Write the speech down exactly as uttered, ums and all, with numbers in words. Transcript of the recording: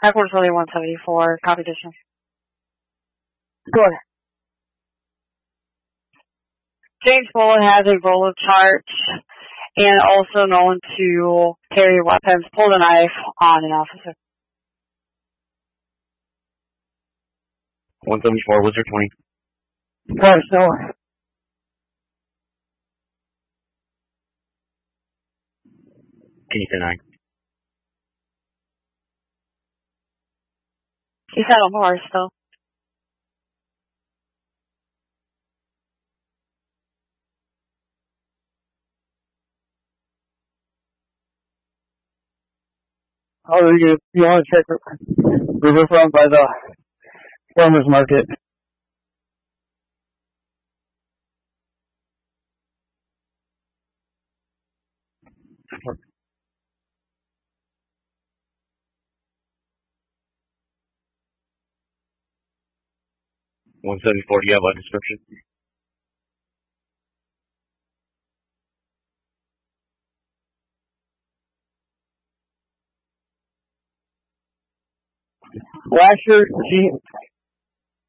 Headquarters Building one seventy-four, competition. Go ahead. James Bullen has a roll of charge and also known to carry weapons, pulled a knife on an officer. one seventy-four, Wizard twenty. Press no. Can you say nine? He's out on horse, though. Oh, you, you want to check Riverfront by the farmer's market. one seventy-four, do you have a description? Lasher, G,